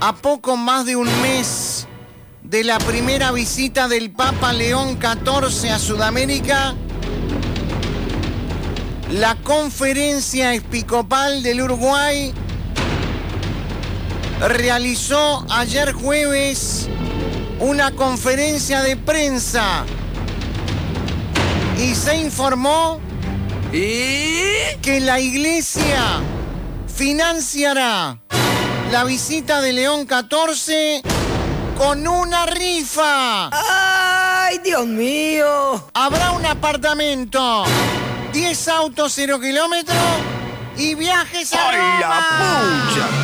A poco más de un mes de la primera visita del Papa León XIV a Sudamérica, la Conferencia Episcopal del Uruguay realizó ayer jueves una conferencia de prensa y se informó que la Iglesia financiará la visita de León XIV con una rifa. ¡Ay, Dios mío! Habrá un apartamento, 10 autos 0 kilómetros y viajes a Roma. ¡Ay, la pucha!